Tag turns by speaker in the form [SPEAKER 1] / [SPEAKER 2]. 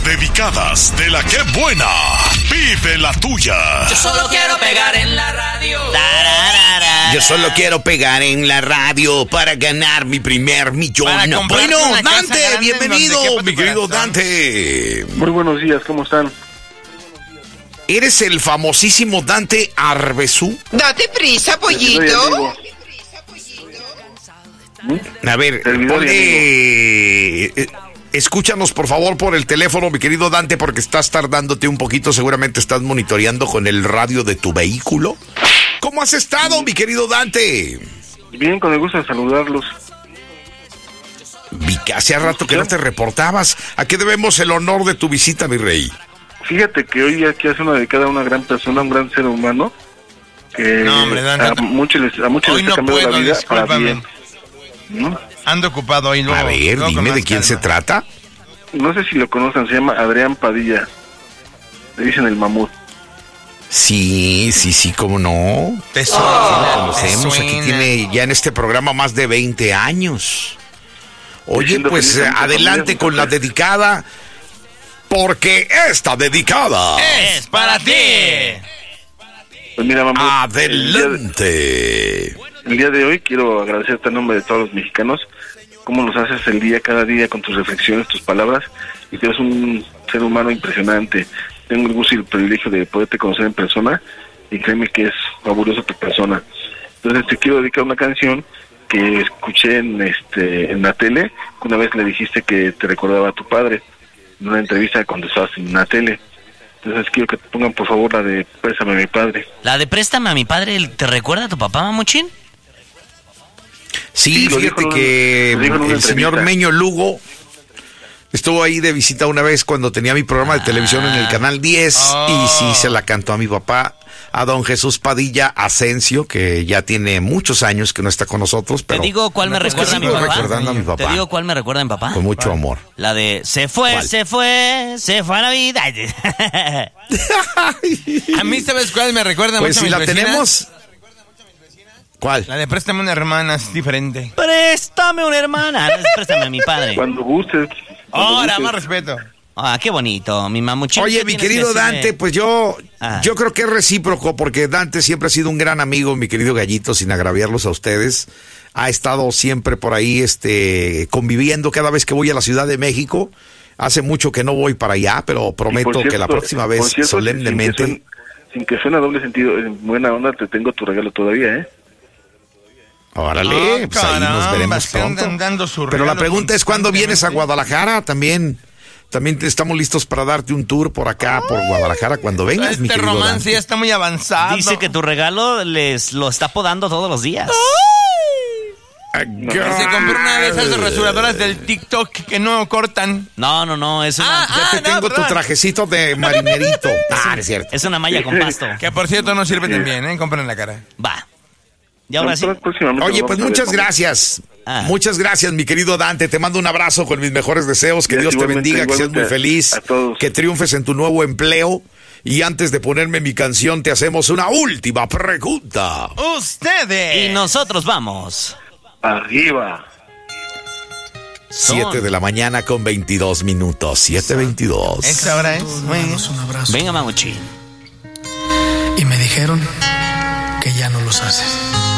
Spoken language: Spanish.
[SPEAKER 1] dedicadas de la que buena. Pide la tuya.
[SPEAKER 2] Yo solo quiero pegar en la radio.
[SPEAKER 3] Yo solo quiero pegar en la radio para ganar mi primer millón. No, bueno, Dante, bienvenido, mi querido Dante.
[SPEAKER 4] Muy buenos días, ¿cómo están?
[SPEAKER 3] ¿Eres el famosísimo Dante Arbezú?
[SPEAKER 5] Date prisa, pollito.
[SPEAKER 3] A ver, escúchanos por favor por el teléfono, mi querido Dante, porque estás tardándote un poquito. Seguramente estás monitoreando con el radio de tu vehículo. ¿Cómo has estado, mi querido Dante?
[SPEAKER 4] Bien, con el gusto de saludarlos.
[SPEAKER 3] Vi que hace rato que no te reportabas. ¿A qué debemos el honor de tu visita, mi rey?
[SPEAKER 4] Fíjate que hoy aquí hace una dedicada a una gran persona, un gran ser humano, que a muchos les ha cambiado la vida para bien. ¿No?
[SPEAKER 6] Ando ocupado hoy.
[SPEAKER 3] A ver, dime de quién se trata.
[SPEAKER 4] No sé si lo conocen, se llama Adrián Padilla. Le dicen el mamut.
[SPEAKER 3] Sí, cómo no.
[SPEAKER 6] Te suena.
[SPEAKER 3] Lo conocemos, aquí tiene ya en este programa más de 20 años. Oye, pues adelante con la dedicada, porque esta dedicada
[SPEAKER 6] es para ti.
[SPEAKER 4] Pues mira, mamut,
[SPEAKER 3] adelante.
[SPEAKER 4] El día de hoy quiero agradecerte en nombre de todos los mexicanos, cómo nos haces el día cada día con tus reflexiones, tus palabras, y que eres un ser humano impresionante. Tengo el gusto y el privilegio de poderte conocer en persona, y créeme que es fabulosa tu persona. Entonces te quiero dedicar una canción que escuché en la tele, que una vez le dijiste que te recordaba a tu padre, en una entrevista cuando estabas en la tele. Entonces quiero que te pongan por favor la de Préstame a mi padre.
[SPEAKER 2] ¿La de Préstame a mi padre te recuerda a tu papá, Mamuchín?
[SPEAKER 3] Sí, fíjate que el señor Meño Lugo estuvo ahí de visita una vez cuando tenía mi programa de televisión en el Canal 10 y sí se la cantó a mi papá, a don Jesús Padilla Asensio, que ya tiene muchos años que no está con nosotros. Pero
[SPEAKER 2] ¿te digo cuál me recuerda a mi papá?
[SPEAKER 3] Recordando a mi papá.
[SPEAKER 2] ¿Te digo cuál me recuerda a mi papá?
[SPEAKER 3] Con mucho amor.
[SPEAKER 2] La de se fue a la vida.
[SPEAKER 6] A mí, ¿sabes cuál me recuerda
[SPEAKER 3] pues
[SPEAKER 6] mucho a mis
[SPEAKER 3] vecinas? Tenemos. ¿Cuál?
[SPEAKER 6] La de Préstame una hermana es diferente.
[SPEAKER 2] Préstame una hermana. Préstame a mi padre.
[SPEAKER 4] Cuando gustes.
[SPEAKER 6] Ahora, más respeto.
[SPEAKER 2] Ah, qué bonito, mi Mamuchín.
[SPEAKER 3] Oye, mi querido Dante, pues yo creo que es recíproco, porque Dante siempre ha sido un gran amigo, mi querido Gallito, sin agraviarlos a ustedes. Ha estado siempre por ahí, conviviendo cada vez que voy a la Ciudad de México. Hace mucho que no voy para allá, pero prometo que la próxima vez, solemnemente.
[SPEAKER 4] Sin que suene a doble sentido, en buena onda te tengo tu regalo todavía, ¿eh?
[SPEAKER 3] Órale, pues ahí nos veremos pronto. Pero la pregunta es, ¿cuándo vienes a Guadalajara? También estamos listos para darte un tour por acá, por Guadalajara, cuando vengas, mi querido
[SPEAKER 6] romance
[SPEAKER 3] Dante.
[SPEAKER 6] ya está muy avanzado.
[SPEAKER 2] Dice que tu regalo lo está podando todos los días.
[SPEAKER 6] Se compró una de esas rasuradoras del TikTok que no cortan.
[SPEAKER 2] No, es una...
[SPEAKER 3] Ya te tengo tu trajecito de marinerito. Es cierto.
[SPEAKER 2] Es una malla con pasto.
[SPEAKER 6] Que por cierto no sirve tan bien, compren en la cara.
[SPEAKER 2] Va. Y ahora sí.
[SPEAKER 3] Oye, pues muchas gracias. Muchas gracias, mi querido Dante. Te mando un abrazo con mis mejores deseos. Que Dios te bendiga, que seas muy feliz, que triunfes en tu nuevo empleo. Y antes de ponerme mi canción, te hacemos una última pregunta.
[SPEAKER 6] Ustedes.
[SPEAKER 2] Y nosotros vamos.
[SPEAKER 4] Arriba.
[SPEAKER 3] 7 de la mañana con 22 minutos. 7:22.
[SPEAKER 6] Esa hora es.
[SPEAKER 7] Un abrazo.
[SPEAKER 2] Venga, Mamuchín.
[SPEAKER 7] Y me dijeron que ya no los haces.